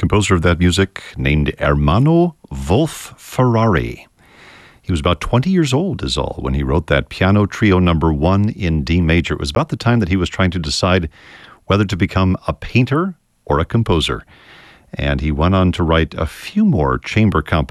composer of that music named Ermanno Wolf Ferrari. He was about 20 years old is all when he wrote that Piano Trio number 1 in D major. It was about the time that he was trying to decide whether to become a painter or a composer. And he went on to write a few more chamber compositions